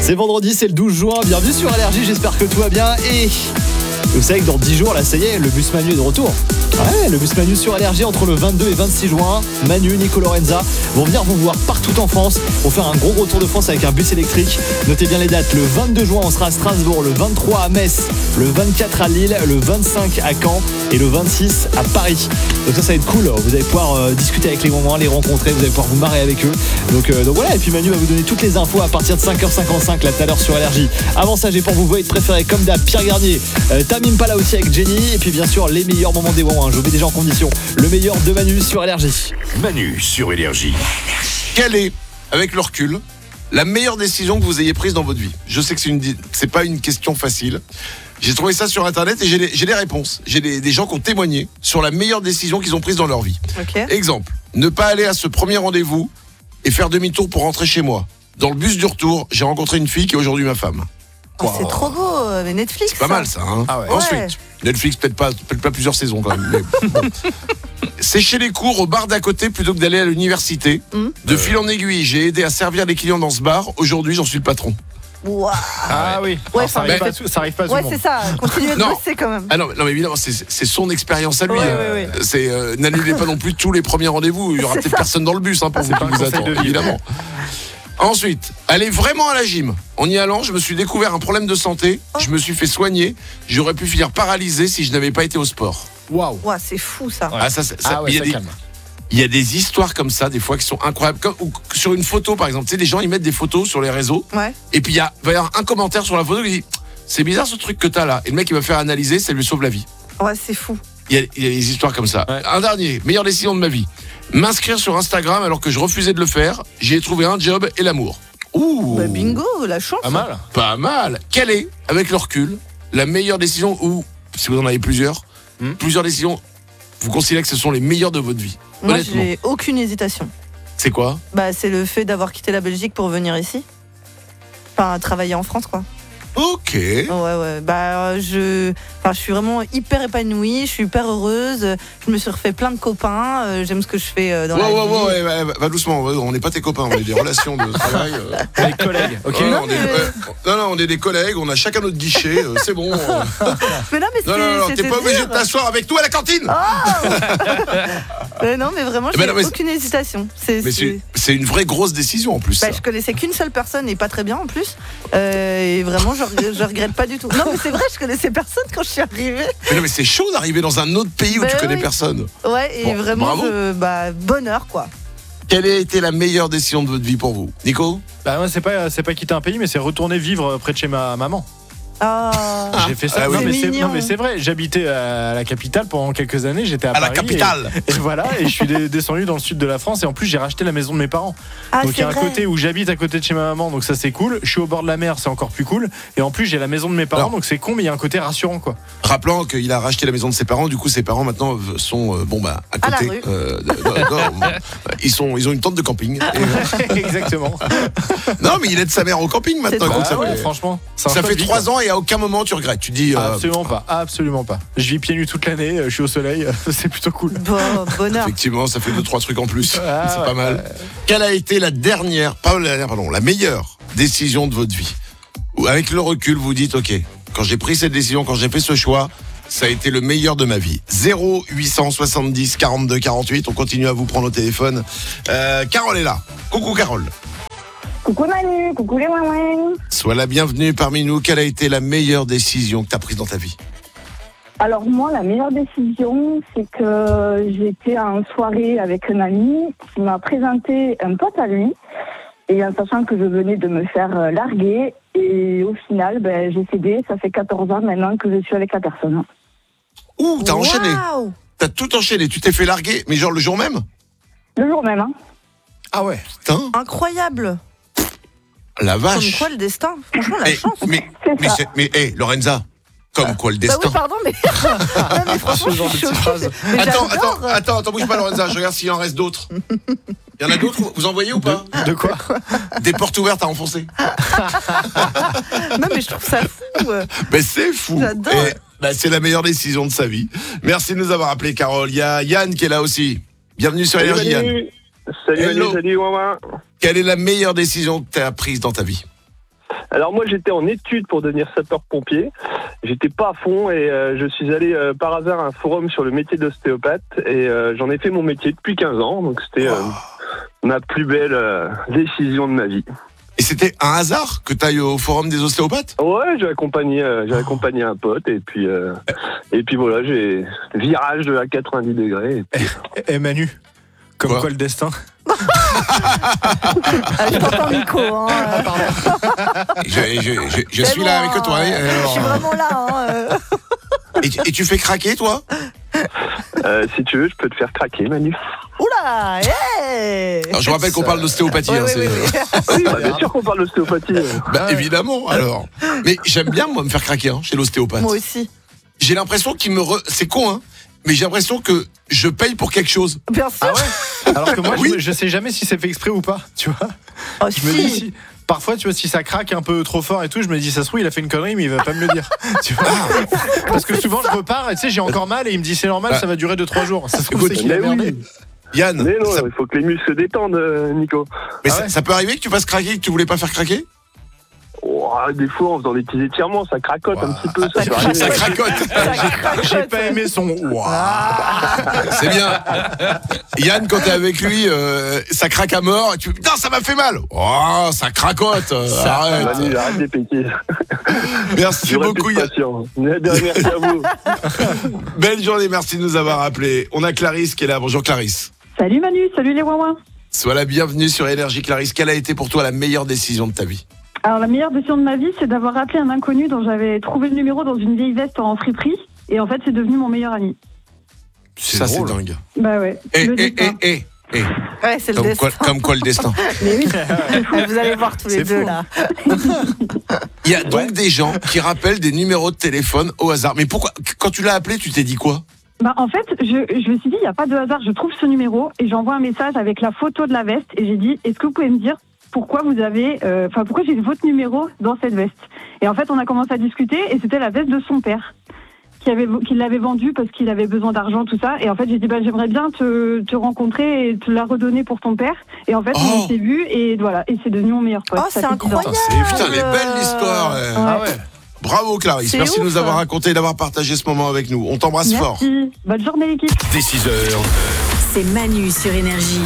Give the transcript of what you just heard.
C'est vendredi, c'est le 12 juin. Bienvenue sur Allergie, j'espère que tout va bien. Et vous savez que dans 10 jours, là, ça y est, le bus Manu est de retour. Ouais, le bus Manu sur Allergie entre le 22 et 26 juin. Manu, Nico, Lorenza vont venir vous voir partout en France. Vont faire un gros retour de France avec un bus électrique. Notez bien les dates. Le 22 juin, on sera à Strasbourg. Le 23 à Metz. Le 24 à Lille. Le 25 à Caen. Et le 26 à Paris. Donc ça va être cool. Vous allez pouvoir discuter avec les moments, les rencontrer. Vous allez pouvoir vous marrer avec eux. Donc voilà. Et puis Manu va vous donner toutes les infos à partir de 5h55 là tout à l'heure sur Allergie. Avant ça, j'ai pour vous voyez préféré comme d'hab Pierre Garnier. Tamim Pala aussi avec Jenny. Et puis bien sûr, les meilleurs moments des Wouah. Je vous mets déjà en condition. Le meilleur de Manu sur Allergie. Manu sur Énergie. Quelle est, avec le recul, la meilleure décision que vous ayez prise dans votre vie? Je sais que c'est pas une question facile. J'ai trouvé ça sur internet et j'ai des réponses. J'ai des gens qui ont témoigné sur la meilleure décision qu'ils ont prise dans leur vie. Okay. Exemple, ne pas aller à ce premier rendez-vous et faire demi-tour pour rentrer chez moi. Dans le bus du retour, j'ai rencontré une fille qui est aujourd'hui ma femme. Oh, c'est trop beau, mais Netflix. C'est pas mal ça, hein. Ah ouais. Ensuite, Ouais. Netflix, peut-être pas plusieurs saisons quand même. Mais bon. Sécher les cours au bar d'à côté plutôt que d'aller à l'université. De fil en aiguille, j'ai aidé à servir les clients dans ce bar. Aujourd'hui, j'en suis le patron. Waouh. Ah oui. Ouais, Alors, ça arrive pas à tout le Ouais, monde. c'est ça. Continuez de Non. bosser quand même. Ah non, mais évidemment, c'est son expérience à lui. Ouais, hein. ouais. C'est n'annulez pas non plus tous les premiers rendez-vous. Il y aura C'est peut-être ça. personne dans le bus pour vous pas qui un vous conseil attend, de vie. évidemment. Ensuite, aller vraiment à la gym. En y allant, je me suis découvert un problème de santé. Je me suis fait soigner. J'aurais pu finir paralysé si je n'avais pas été au sport. Waouh. Ouah, c'est fou ça. Ouais. Ah ça, Ah ouais, il y a ça des- calme. il y a des histoires comme ça, des fois, qui sont incroyables. Ou sur une photo, par exemple. Tu sais, des gens, ils mettent des photos sur les réseaux. Ouais. Et puis, va y avoir un commentaire sur la photo qui dit « C'est bizarre ce truc que t'as là. » Et le mec, il va faire analyser, ça lui sauve la vie. Ouais, c'est fou. Il y a des histoires comme ça. Ouais. Un dernier, meilleure décision de ma vie. M'inscrire sur Instagram alors que je refusais de le faire. J'y ai trouvé un job et l'amour. Ouh, Bah, bingo, la chance. Pas mal. pas mal. Quelle est, avec le recul, la meilleure décision ou, si vous en avez plusieurs, plusieurs décisions, vous considérez que ce sont les meilleures de votre vie? Moi, Honnêtement. j'ai aucune hésitation. C'est quoi? Bah, c'est le fait d'avoir quitté la Belgique pour venir ici. Enfin, travailler en France, quoi. Ok. Ouais. Bah, je suis vraiment hyper épanouie, je suis hyper heureuse. Je me suis refait plein de copains. J'aime ce que je fais dans la vie. Ouais, va doucement. On n'est pas tes copains, on est des relations de travail. Les collègues. Ok. Ouais, Non, on est, non, on est des collègues, on a chacun notre guichet, c'est bon. Mais non, mais Non, t'es c'était pas obligé dur. de t'asseoir avec nous à la cantine. Non, mais vraiment, Eh ben j'ai non, mais aucune hésitation. Mais c'est une vraie grosse décision en plus. Bah, ça. je connaissais qu'une seule personne et pas très bien en plus. Et vraiment, je regrette pas du tout. Non, mais c'est vrai, je connaissais personne quand je suis arrivée. Mais non, mais c'est chaud d'arriver dans un autre pays où Ben tu connais oui. personne. Ouais, et Bon, vraiment, bravo. bonheur, quoi. Quelle a été la meilleure décision de votre vie pour vous, Nico? Bah moi c'est pas quitter un pays mais c'est retourner vivre près de chez ma maman. Ah, J'ai fait ça. Ah oui. Non, mais C'est mignon. non mais c'est vrai, j'habitais à la capitale pendant quelques années, j'étais à À la Paris. capitale. Et voilà, et je suis descendu dans le sud de la France et en plus j'ai racheté la maison de mes parents. ah Donc il y c'est a un vrai. côté où j'habite à côté de chez ma maman, donc ça c'est cool. Je suis au bord de la mer, c'est encore plus cool. Et en plus j'ai la maison de mes parents, Alors. donc c'est con mais il y a un côté rassurant quoi. Rappelant qu'il a racheté la maison de ses parents, du coup ses parents maintenant sont à À la côté. rue. Ils ont une tente de camping. Et, Exactement. non, mais il aide sa mère au camping maintenant. C'est donc Bah ça ouais, fait, franchement. c'est un ça choix fait de vie, 3 quoi. ans et à aucun moment tu regrettes. Tu dis Absolument pas. Je vis pieds nus toute l'année, je suis au soleil, c'est plutôt cool. Bon, bonheur. effectivement, ça fait 2-3 trucs en plus. Ah, c'est ouais, pas mal. Quelle a été la meilleure décision de votre vie? Ou avec le recul, vous dites, ok, quand j'ai pris cette décision, quand j'ai fait ce choix, ça a été le meilleur de ma vie. 0870 42 48. On continue à vous prendre au téléphone. Carole est là. Coucou Carole. Coucou Manu, coucou les ouin. Sois la bienvenue parmi nous. Quelle a été la meilleure décision que tu as prise dans ta vie? Alors moi, la meilleure décision, c'est que j'étais en soirée avec un ami qui m'a présenté un pote à lui, et en sachant que je venais de me faire larguer, et au final, j'ai cédé. Ça fait 14 ans maintenant que je suis avec la personne. Ouh, t'as enchaîné. Waouh. T'as tout enchaîné. Tu t'es fait larguer, mais genre le jour même? Le jour même, hein. Ah ouais. Putain, Incroyable. la Comme vache. quoi le destin. Franchement, la Eh, chance. C'est ça. mais Lorenza, comme quoi le Bah destin? oui, pardon, mais. Non, mais franchement, Ce genre je suis de petite choquée. phrase. Mais Attends, j'adore. bouge pas Lorenza, je regarde s'il en reste d'autres. Il y en a d'autres, vous en voyez ou pas? De quoi? Des portes ouvertes à enfoncer. Non, mais je trouve ça fou. Mais c'est fou. J'adore. Et, c'est la meilleure décision de sa vie. Merci de nous avoir appelé Carole. Il y a Yann qui est là aussi. Bienvenue sur Énergie Yann. Salut Hello. Manu, salut Wawa. Quelle est la meilleure décision que tu as prise dans ta vie? Alors moi j'étais en études pour devenir sapeur-pompier. J'étais pas à fond et je suis allé par hasard à un forum sur le métier d'ostéopathe et j'en ai fait mon métier depuis 15 ans. Donc c'était ma plus belle décision de ma vie. Et c'était un hasard que tu ailles au forum des ostéopathes? Ouais, j'ai accompagné un pote et puis voilà, j'ai virage de à 90 degrés. Et puis... Et Manu, comme quoi le destin? Je t'entends Nico. Hein, Je suis là avec toi. Je suis vraiment là. Hein, Et tu fais craquer, toi? Si tu veux, je peux te faire craquer, Manu. Oula, hey. Alors, je vous rappelle qu'on parle d'ostéopathie. Oui, hein, oui, Oui, bien sûr qu'on parle d'ostéopathie. Évidemment, alors. Mais j'aime bien, moi, me faire craquer chez l'ostéopathe. Moi aussi. J'ai l'impression qu'il me... C'est con, hein, mais j'ai l'impression que je paye pour quelque chose. Bien sûr. Ah ouais. Alors que moi, Oui. je sais jamais si c'est fait exprès ou pas, tu vois. Oh, Je me dis si... Parfois, tu vois, si ça craque un peu trop fort et tout, je me dis, ça se trouve, il a fait une connerie, mais il va pas me le dire. Tu vois. Parce que souvent, je repars et tu sais, j'ai encore mal et il me dit, c'est normal, ça va durer 2-3 jours. Ça se trouve, c'est qu'il a merdé. Yann, Mais non, il faut que les muscles se détendent, Nico. mais Ah ouais. ça peut arriver que tu fasses craquer, que tu voulais pas faire craquer? Oh, des fois, en faisant des petits étirements, ça cracote un petit peu. Ça peut arriver. Ça cracote. J'ai pas aimé son C'est bien. Yann, quand t'es avec lui, ça craque à mort. Tu... Putain, ça m'a fait mal. Oh, ça cracote. Arrête. Manu, arrête des péquets. Merci J'aurais beaucoup, pu Yann. être patient. Merci à vous. Belle journée, merci de nous avoir appelés. On a Clarisse qui est là. Bonjour Clarisse. Salut Manu, salut les Wawa. Sois la bienvenue sur Énergie. Clarisse, quelle a été pour toi la meilleure décision de ta vie? Alors la meilleure décision de ma vie, c'est d'avoir appelé un inconnu dont j'avais trouvé le numéro dans une vieille veste en friperie. Et en fait, c'est devenu mon meilleur ami. Ça, c'est dingue. Bah ouais. le destin. Ouais, c'est le destin. Comme quoi le destin. Mais oui. Vous allez voir tous les C'est deux fou. là. Il y a donc des gens qui rappellent des numéros de téléphone au hasard. Mais pourquoi? Quand tu l'as appelé, tu t'es dit quoi? Bah en fait, je me suis dit, il n'y a pas de hasard. Je trouve ce numéro et j'envoie un message avec la photo de la veste. Et j'ai dit, est-ce que vous pouvez me dire pourquoi vous avez, pourquoi j'ai votre numéro dans cette veste? Et en fait, on a commencé à discuter et c'était la veste de son père qui l'avait vendue parce qu'il avait besoin d'argent, tout ça. Et en fait, j'ai dit, bah, j'aimerais bien te rencontrer et te la redonner pour ton père. Et en fait, on s'est vus et voilà. Et c'est devenu mon meilleur pote. Oh, Ça c'est fait 10 ans. incroyable. Putain, elle est belle l'histoire. Ah ouais. Bravo Clarisse, C'est merci de ouf. nous avoir raconté et d'avoir partagé ce moment avec nous. On t'embrasse fort. Merci. Bonne journée l'équipe. Dès 6h, C'est Manu sur Énergie.